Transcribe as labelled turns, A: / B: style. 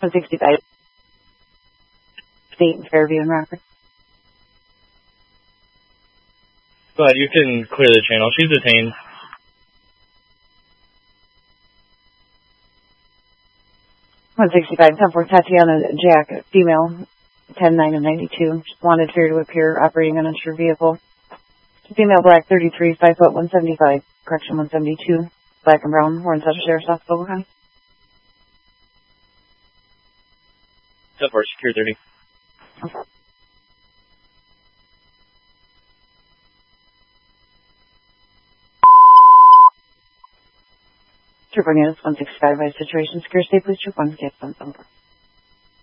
A: 165. State and Fairview and Rockford.
B: Go ahead, you can clear the channel. She's detained.
A: One 10-4 Tatiana Jack, female, 10-9 and 92. Wanted here to appear operating an uninsured vehicle. Female, black, 33, 5 foot, 175. Correction, 172. Black and brown, Warren Central Sheriff's Office, Boca County.
B: 10-4, secure 30.
A: Okay. Trooper Units 165 by Situation Secure State Police Troop 1 Skip 174.